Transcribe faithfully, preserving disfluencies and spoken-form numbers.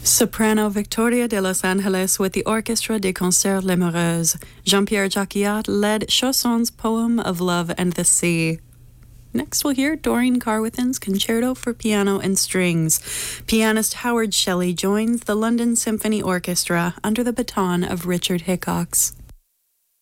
Soprano Victoria de Los Angeles with the Orchestra des Concerts L'Amoureuse. Jean-Pierre Jacquiat led Chausson's poem of love and the sea. Next we'll hear Doreen Carwithen's Concerto for Piano and Strings. Pianist Howard Shelley joins the London Symphony Orchestra under the baton of Richard Hickox.